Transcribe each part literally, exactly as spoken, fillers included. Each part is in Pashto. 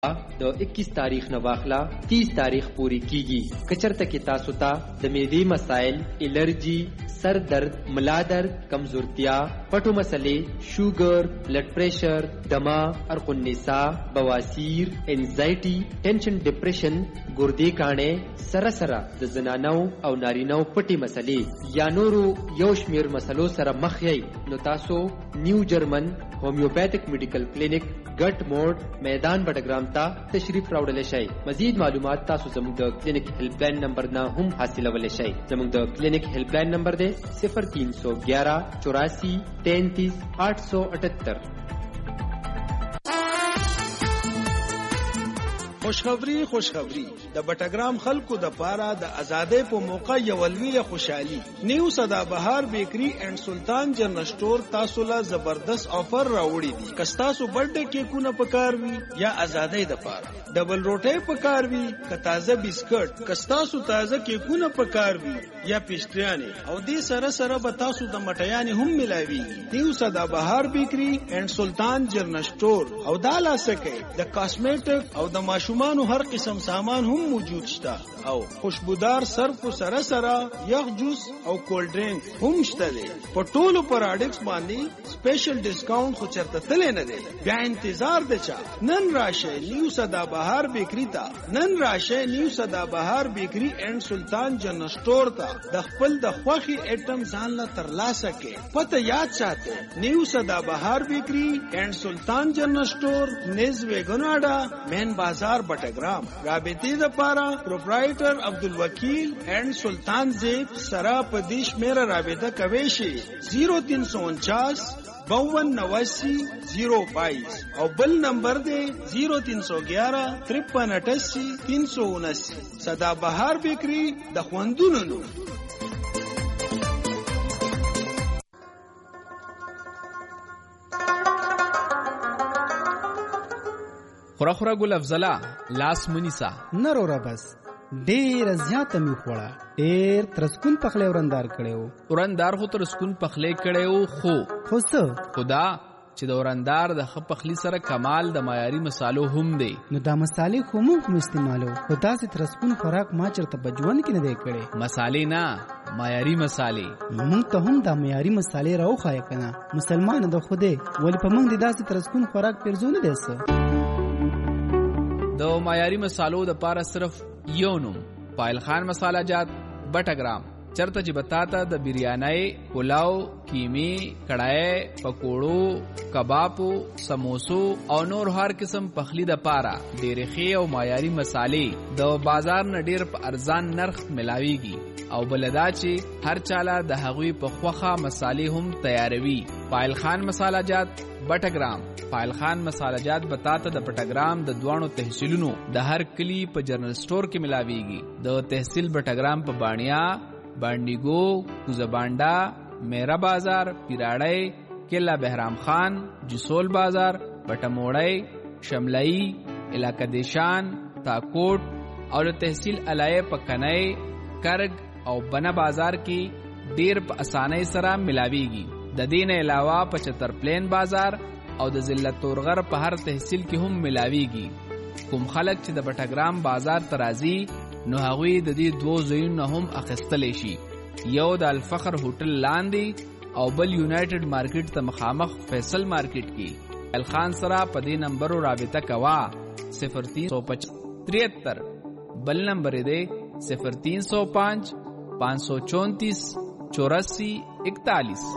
د اکیس تاریخ نه واخلا تیس تاریخ پوری کیږي. کچرته کې تاسو ته د معدې مسائل، الرجی، سر درد، ملا درد، کمزورتیا، پټو مسلې، شوګر، بلډ پریشر، دما، ارق النساء، بواسیر، انزایټي، ټینشن، ډیپریشن، ګردې کاڼې، سره سره د زنانو او نارینو پټي مسلې یا نورو یو شمیر مسلو سره مخ یې نو تاسو نیو جرمن هومیوپیتھک میډیکل کلینک ګټ موډ میدان بټګرام ته تشریف راوړل شئ. مزید معلومات تاسو زموږ د کلینیک هیلپ لاین نمبر نه هم حاصلولی شئ. زموږ د کلینیک هیلپ لاین نمبر دی صفر تین سو گیارہ چوراسی تینتیس آٹھ سو اٹھتر. خوشخبری خوشخبری د بټګرام خلکو د پاره د ازادۍ په موقع یو لویه خوشحالي. نیو سدا بهار بیکری اینڈ سلطان جنرل سٹور تاسو لا زبردست آفر راوړي دي. که تاسو برډے کیکونه پکار وي یا ازادۍ د پاره ډبل روټۍ پکار وي، که تازه بسکټ، که تاسو تازه کیکونه پکار وي یا پیسټریانې او دې سره سره به تاسو د مټیانې هم ملاويږي. نیو سدا بهار بیکری اینڈ سلطان جنرل سٹور او دا لاسکه د کاسمیټک او د ماشو مانو هر قسم سامان هم موجود شته او خوشبودار صرف سره سره یخ جوس او کولډ ډرینک هم شته دي. په ټولو پروډکټس باندې سپیشل ډیسکاونټ خو چرته تل نه دی. بیا انتظار د چا؟ نن راشه نیو سدا بهار بیکری ته، نن راشه نیو سدا بهار بیکری اینڈ سلطان جنرل سٹور ته د خپل د خوخي ایټم ځان لا ترلاسه کې. پته یاد ساته نیو سدا بهار بیکری اینڈ سلطان جنرل سٹور نیز ویګناډا مین بازار بټګرام. رابطې د پاره پروپرایټر عبدالوکیل اینڈ سلطان زیب سرا پدیش میرا رابطه کوي شي زیرو تین سو انچاس باون نواسی زیرو بائیس او بل نمبر دے زیرو تین سو گیارہ ترپن اٹھاسی تین سو انسی. سدا بہار بیکری د خوندونو. خورا خورا ګل افضلا لاس منیسا نرو را بس ډیر زیاته می خوړه، ډیر ترسکون پخلی ورندار کړو. ورندار خو ترسکون پخلی کړو خو خو څه خدا چې د ورندار د خ پخلی سره کمال د معیاري مصالو هم دی. نو دا مصالې خو موږ استعمالو، خو داسې ترسکون خوراک ما چرته بجوان کې نه دی کړی. مصالې نه معیاري مصالې. موږ ته هم دا معیاري مصالې راوخایه کنه. مسلمان د خوده ولی په موږ د داسې ترسکون خوراک پرزونه دی څه. د معیاري مصالو د پاره صرف یو نوم پایل خان مساله جات بټګرام. چرته چې بتاته د بریانای، پلاو، کیمی، کڑھائی، پکوړو، کبابو، سموسو او نور هر قسم پخلی د پاره ډېرې ښې او معیاري مصالې د بازار نه ډېر په ارزان نرخ ملاويږي او بلدا چې هر چاله د هغوی په خوخه مصالې هم تیاروي. پایل خان مساله جات بټګرام. پایل خان مساله جات بتاته د بټګرام د دوانو تحصیلونو د هر کلی په جنرل سٹور کې ملاويږي. د تحصیل بټګرام په بانیا، بانډیګو، کوزبانډا، میرا بازار، پیراړی، کلا بهرام خان، جسول بازار، بټموړی، شملئی، علاقه دیشان، تاکوټ او د تحصیل علایه په کنای، کرګ او بنا بازار کې ډیر په اسانۍ سره ملاويږي. د دین علاوه په چتر پلین بازار او د ذلت تورغر په هر تحصیل کې هم ملاويږي. کوم خلک چې د بټګرام بازار ترازی نو هغوی د دې دوه ځایونو هم اخیستلی شي. یو د الفخر هوټل لاندې او بل یونایټډ مارکیټ ته مخامخ فیصل مارکیټ کې. الخان سره په دې نمبرو رابطه کوا صفر تین سو تریہتر. بل نمبر دی صفر تین سو پانچ پانچ سو چونتیس چوراسی اکتالیس.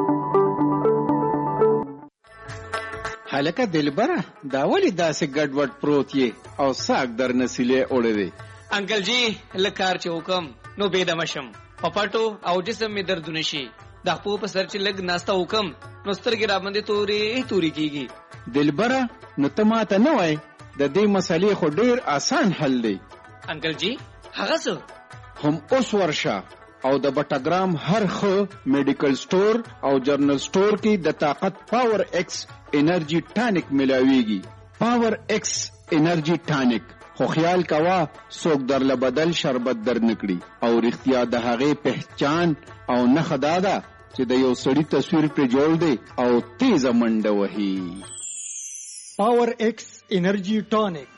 حلقه دلبره دا ولی داسې ګډوډ پروت یې او ساک در نسیلې اوړې دی. انکل جی لکار چې حکم نو بيدم شم په پټو او جسم می دردونه شي. د خپل په سر چې لګ ناستا حکم نو سترګې را باندې توري توري کیږي. دلبره نو ته ماته نه وای د دې مسلې خو ډیر آسان حل دی. انکل جی هغه څه هم اوس ورشه او د بټګرام هر خو میډیکل سٹور او جرنل سٹور کې د طاقت پاور ایکس انرژي ټانک ملاويږي. پاور ایکس انرژي ټانک خو خیال کوا څوک در لبدل شربت در نکړي او رښتیا د هغې پہچان او نښه دا ده چې د یو سړي تصویر پرې جوړ دی او تیزه منډه وهي. پاور ایکس انرژي ټانک